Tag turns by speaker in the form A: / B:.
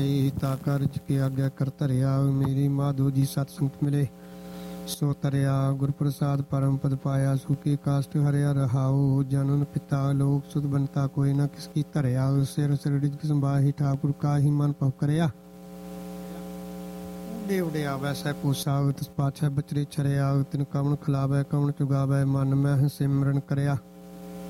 A: ਤਾ ਕਾਰਜ ਕੇ ਆਗਿਆ ਕਰ ਧਰਿਆ। ਮੇਰੀ ਮਾਧੋ ਜੀ ਸਤ ਸੰਗਤ ਮਿਲੇ ਸੋ ਤਰਿਆ। ਗੁਰ ਪ੍ਰਸਾਦ ਪਰਮ ਪਦ ਪਾਇਆ ਸੁਖੀ ਕਾਸ਼ਟ ਹਰਿਆ ਰਹਾਉ। ਜਨਨ ਪਿਤਾ ਲੋਕ ਸੁਧ ਬੰਤਾ ਕੋਈ ਨਾ ਕਿਸ ਕੀ ਧਰਿਆ। ਸਿਰ ਸਿਰੜਿਜ ਸੰਭਾਹੀ ਠਾਕੁਰ ਕਾਹੀ ਮਨ ਭਉ ਕਰਿਆ। ਉਡੇ ਉਡੇ ਆਵੈ ਸਹਿ ਪੂਸਾ ਤਿਸ ਪਾਛੈ ਬਚਰੇ ਛਰਿਆ। ਤਿਨ ਕਵਣ ਖਿਲਾਵੈ ਕਵਣ ਚੁਗਾਵੈ ਮਨ ਮਹਿ ਸਿਮਰਨ ਕਰਿਆ।